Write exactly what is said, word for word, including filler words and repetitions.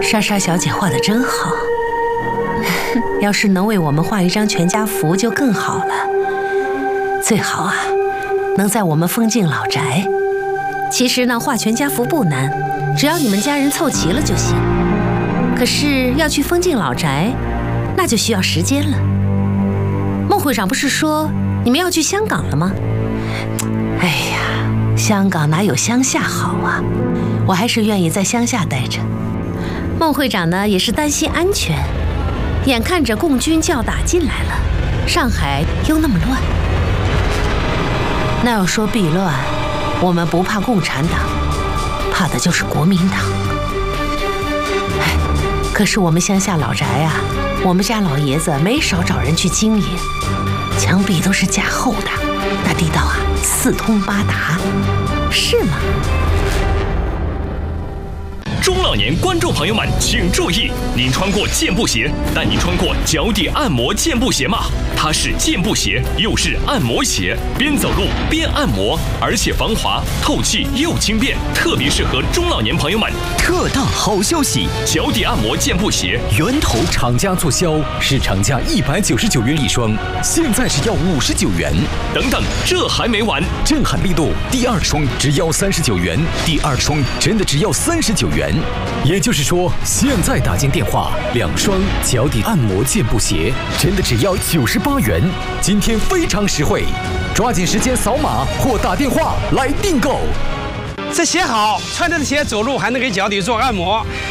莎莎小姐画得真好，要是能为我们画一张全家福就更好了。最好啊，能在我们丰靖老宅。其实呢，画全家福不难，只要你们家人凑齐了就行。可是要去丰靖老宅，那就需要时间了。孟会长不是说你们要去香港了吗？哎呀，香港哪有乡下好啊？我还是愿意在乡下待着。孟会长呢，也是担心安全，眼看着共军就要打进来了，上海又那么乱。那要说避乱，我们不怕共产党，怕的就是国民党。哎，可是我们乡下老宅啊，我们家老爷子没少找人去经营，墙壁都是加厚的，那地道啊四通八达，是吗？ 中老年观众朋友们请注意，您穿过健步鞋，但您穿过脚底按摩健步鞋吗？它是健步鞋，又是按摩鞋，边走路边按摩，而且防滑、透气又轻便，特别适合中老年朋友们。 特大好消息！ 脚底按摩健步鞋源头厂家促销，市场价一百九十九元一双，现在只要五十九元。 等等，这还没完！ 震撼力度，第二双只要三十九元，第二双真的只要三十九元。也就是说，现在打进电话，两双脚底按摩健步鞋真的只要九十八元。今天非常实惠，抓紧时间扫码或打电话来订购。 这鞋好，穿着鞋走路还能给脚底做按摩。